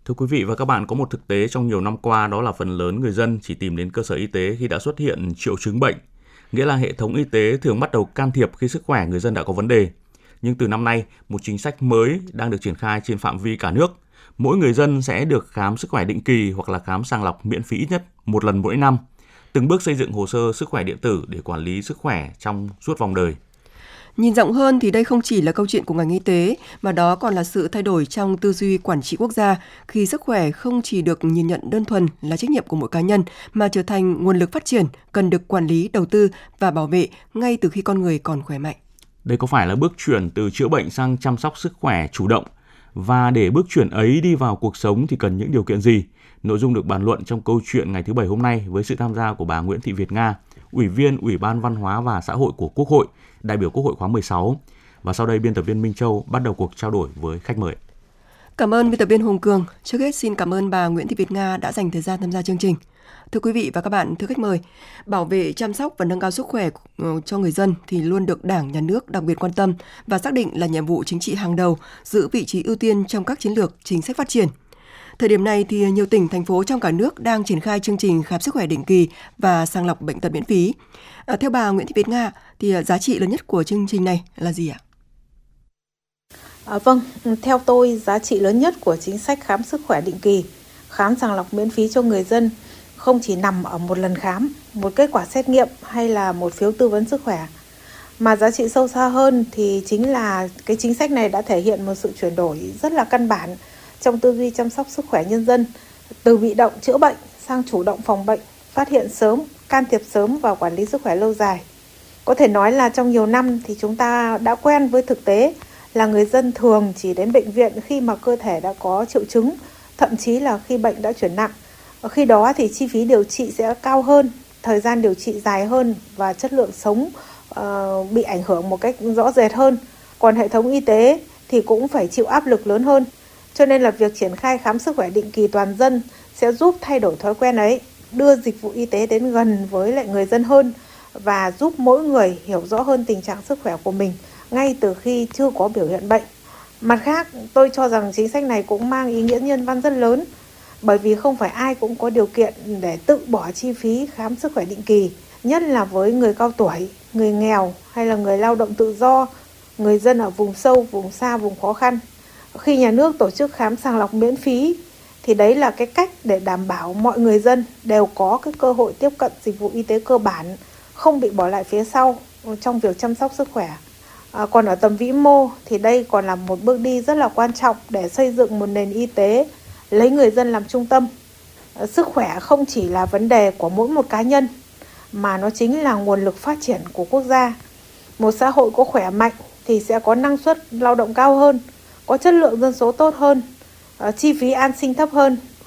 Thưa quý vị và các bạn, có một thực tế trong nhiều năm qua, đó là phần lớn người dân chỉ tìm đến cơ sở y tế khi đã xuất hiện triệu chứng bệnh, nghĩa là hệ thống y tế thường bắt đầu can thiệp khi sức khỏe người dân đã có vấn đề. Nhưng từ năm nay, một chính sách mới đang được triển khai trên phạm vi cả nước. Mỗi người dân sẽ được khám sức khỏe định kỳ hoặc là khám sàng lọc miễn phí ít nhất một lần mỗi năm, từng bước xây dựng hồ sơ sức khỏe điện tử để quản lý sức khỏe trong suốt vòng đời. Nhìn rộng hơn thì đây không chỉ là câu chuyện của ngành y tế, mà đó còn là sự thay đổi trong tư duy quản trị quốc gia, khi sức khỏe không chỉ được nhìn nhận đơn thuần là trách nhiệm của mỗi cá nhân, mà trở thành nguồn lực phát triển, cần được quản lý, đầu tư và bảo vệ ngay từ khi con người còn khỏe mạnh. Đây có phải là bước chuyển từ chữa bệnh sang chăm sóc sức khỏe chủ động? Và để bước chuyển ấy đi vào cuộc sống thì cần những điều kiện gì? Nội dung được bàn luận trong câu chuyện ngày thứ Bảy hôm nay với sự tham gia của bà Nguyễn Thị Việt Nga, Ủy viên Ủy ban Văn hóa và Xã hội của Quốc hội, đại biểu Quốc hội khóa 16. Và sau đây biên tập viên Minh Châu bắt đầu cuộc trao đổi với khách mời. Cảm ơn biên tập viên Hùng Cường. Trước hết xin cảm ơn bà Nguyễn Thị Việt Nga đã dành thời gian tham gia chương trình. Thưa quý vị và các bạn, thưa khách mời, bảo vệ, chăm sóc và nâng cao sức khỏe cho người dân thì luôn được Đảng, Nhà nước đặc biệt quan tâm và xác định là nhiệm vụ chính trị hàng đầu, giữ vị trí ưu tiên trong các chiến lược, chính sách phát triển. Thời điểm này thì nhiều tỉnh, thành phố trong cả nước đang triển khai chương trình khám sức khỏe định kỳ và sàng lọc bệnh tật miễn phí. Theo bà Nguyễn Thị Việt Nga thì giá trị lớn nhất của chương trình này là gì ạ? Vâng, theo tôi, giá trị lớn nhất của chính sách khám sức khỏe định kỳ, khám sàng lọc miễn phí cho người dân không chỉ nằm ở một lần khám, một kết quả xét nghiệm hay là một phiếu tư vấn sức khỏe, mà giá trị sâu xa hơn thì chính là cái chính sách này đã thể hiện một sự chuyển đổi rất là căn bản trong tư duy chăm sóc sức khỏe nhân dân, từ bị động chữa bệnh sang chủ động phòng bệnh, phát hiện sớm, can thiệp sớm và quản lý sức khỏe lâu dài. Có thể nói là trong nhiều năm thì chúng ta đã quen với thực tế là người dân thường chỉ đến bệnh viện khi mà cơ thể đã có triệu chứng, thậm chí là khi bệnh đã chuyển nặng. Khi đó thì chi phí điều trị sẽ cao hơn, thời gian điều trị dài hơn và chất lượng sống bị ảnh hưởng một cách rõ rệt hơn. Còn hệ thống y tế thì cũng phải chịu áp lực lớn hơn. Cho nên là việc triển khai khám sức khỏe định kỳ toàn dân sẽ giúp thay đổi thói quen ấy, đưa dịch vụ y tế đến gần với lại người dân hơn và giúp mỗi người hiểu rõ hơn tình trạng sức khỏe của mình ngay từ khi chưa có biểu hiện bệnh. Mặt khác, tôi cho rằng chính sách này cũng mang ý nghĩa nhân văn rất lớn, bởi vì không phải ai cũng có điều kiện để tự bỏ chi phí khám sức khỏe định kỳ, nhất là với người cao tuổi, người nghèo hay là người lao động tự do, người dân ở vùng sâu, vùng xa, vùng khó khăn. Khi nhà nước tổ chức khám sàng lọc miễn phí thì đấy là cái cách để đảm bảo mọi người dân đều có cái cơ hội tiếp cận dịch vụ y tế cơ bản, không bị bỏ lại phía sau trong việc chăm sóc sức khỏe. Còn ở tầm vĩ mô thì đây còn là một bước đi rất là quan trọng để xây dựng một nền y tế lấy người dân làm trung tâm. Sức khỏe không chỉ là vấn đề của mỗi một cá nhân, mà nó chính là nguồn lực phát triển của quốc gia. Một xã hội có khỏe mạnh thì sẽ có năng suất lao động cao hơn, có chất lượng dân số tốt hơn, chi phí an sinh thấp hơn